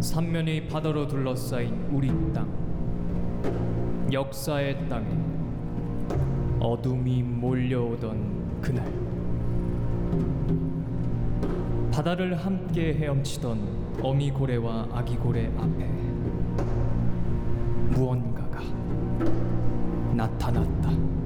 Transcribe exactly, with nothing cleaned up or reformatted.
삼면이 바다로 둘러싸인 우리 땅, 역사의 땅에 어둠이 몰려오던 그날, 바다를 함께 헤엄치던 어미고래와 아기고래 앞에 무언가가 나타났다.